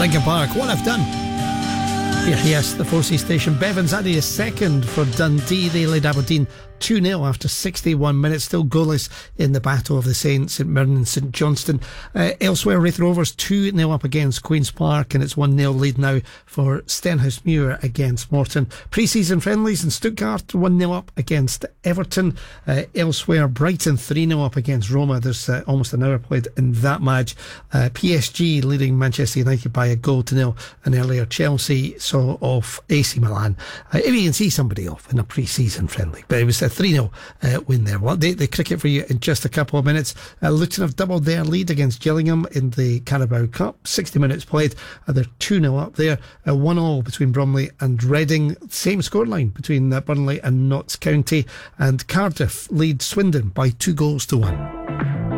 Linkin Park, What I've Done. Yes, the 4C station. Bevan's Addy is second for Dundee. They led Aberdeen 2-0 after 61 minutes, still goalless in the Battle of the Saints, St Mirren and St Johnstone. Elsewhere, Raith Rovers 2-0 up against Queen's Park, and it's 1-0 lead now for Stenhousemuir against Morton. Pre-season friendlies in Stuttgart, 1-0 up against Everton. Elsewhere, Brighton 3-0 up against Roma. There's almost an hour played in that match. PSG leading Manchester United by a 1-0, and earlier Chelsea saw off AC Milan. If you can see somebody off in a pre-season friendly, but it was a 3-0 win there. Well, the cricket for you in just a couple of minutes. Luton have doubled their lead against Gillingham in the Carabao Cup. 60 minutes played. They're 2-0 up there. 1-1 between Bromley and Reading. Same scoreline between Burnley and Notts County. And Cardiff lead Swindon by 2-1.